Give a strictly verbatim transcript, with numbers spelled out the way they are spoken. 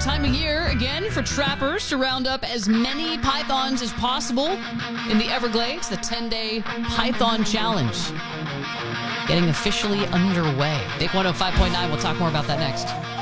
time of year again for trappers to round up as many pythons as possible in the Everglades. The ten-day Python Challenge getting officially underway. Big one oh five point nine. We'll talk more about that next.